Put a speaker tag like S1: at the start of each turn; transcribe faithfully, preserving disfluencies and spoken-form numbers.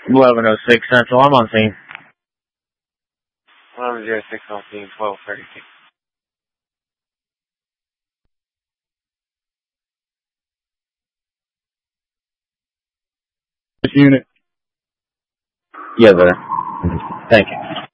S1: eleven oh six Central, I'm on scene.
S2: eleven oh six on scene, twelve thirty-six.
S3: Unit.
S1: Yes, sir. Thank you.